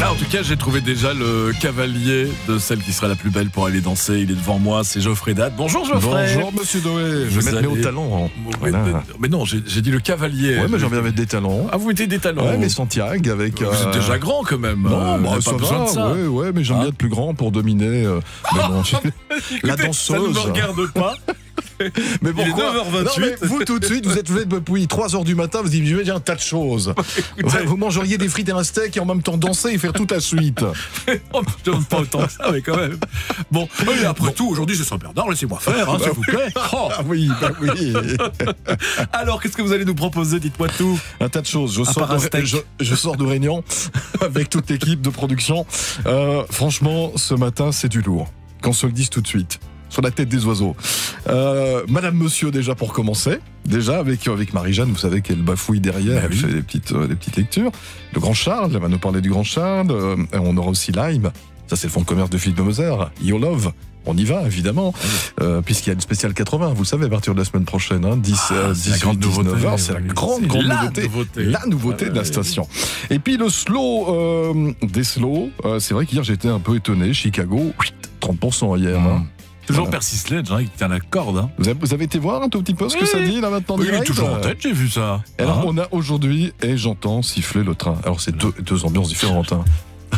Là, en tout cas, j'ai trouvé déjà le cavalier de celle qui sera la plus belle pour aller danser. Il est devant moi, c'est Geoffrey Dade. Bonjour Geoffrey. Bonjour Monsieur Doé, je vais mettre mes hauts talons. Voilà. Mais non, j'ai dit le cavalier. Ouais, mais j'ai envie de mettre des talons. Ah, vous mettez des talons. Ouais, mais Santiago avec. Vous êtes déjà grand quand même. Non, bah, pas ça besoin va. de ça. Ouais, mais j'aime bien être plus grand pour dominer. Mais bon, la Écoutez, danseuse. Ça ne me regarde pas. Mais pourquoi? Il est 9h28. Non, mais vous tout de suite, vous êtes levé depuis 3h du matin, vous dites je vais dire un tas de choses. Vous mangeriez des frites et un steak et en même temps danser et faire toute la suite. Oh, je ne demande pas autant que ça, mais quand même. Bon, oui, après tout, aujourd'hui c'est Saint-Bernard, laissez-moi faire, hein, s'il vous plaît. Oh. Ah oui, bah oui. Alors, qu'est-ce que vous allez nous proposer? Dites-moi tout. Un tas de choses. Je sors de Réunion avec toute l'équipe de production. Franchement, ce matin, c'est du lourd. Qu'on se le dise tout de suite. Sur la tête des oiseaux. Madame, monsieur, déjà pour commencer. Déjà avec Marie-Jeanne, vous savez qu'elle bafouille derrière, elle fait des petites lectures. Le Grand Charles, elle va nous parler du Grand Charles. On aura aussi Lime. Ça, c'est le fonds de commerce de Philippe de Moser. Your Love. On y va, évidemment. Puisqu'il y a une spéciale 80, vous le savez, à partir de la semaine prochaine, hein, 18-19h, c'est la grande nouveauté. La nouveauté de la station. Et puis le slow des slows, c'est vrai qu'hier, j'étais un peu étonné. Chicago, 30% hier. Hein. Toujours Percy Sledge, hein, qui tient la corde. Hein. Vous avez été voir un tout petit peu ce que ça dit là maintenant? Oui, il est toujours en tête, j'ai vu ça. Alors on a aujourd'hui, et j'entends siffler le train. Alors c'est deux ambiances différentes. Hein.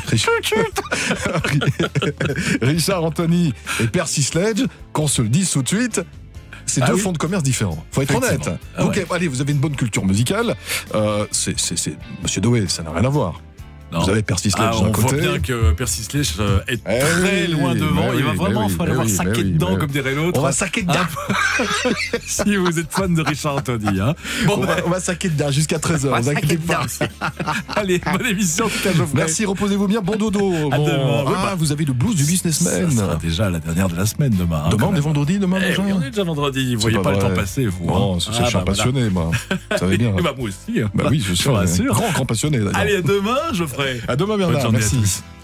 Richard Anthony et Percy Sledge, qu'on se le dise tout de suite, c'est deux fonds de commerce différents. Faut être honnête. Donc allez, vous avez une bonne culture musicale. C'est Monsieur Doé, ça n'a rien à voir. Non. Vous avez Percy Sledge d'un côté. On voit bien que Percy Sledge est très loin devant. Il va vraiment falloir saquer dedans comme dirait l'autre. On va saquer dedans. Si vous êtes fan de Richard Anthony. Hein. Bon, on va saquer dedans jusqu'à 13h. Vous inquiétez pas. Allez, bonne émission. Merci, reposez-vous bien. Bon dodo. À demain. Vous avez le blues du businessman. Ça sera déjà la dernière de la semaine demain. Demain, on est vendredi, demain déjà. On est déjà vendredi. Vous voyez pas le temps passer, vous. Non, je suis un passionné, moi. Vous savez bien. Moi aussi. Bah oui, je suis un grand passionné. Allez, à demain, Geoffrey. À demain, Bernard. Merci.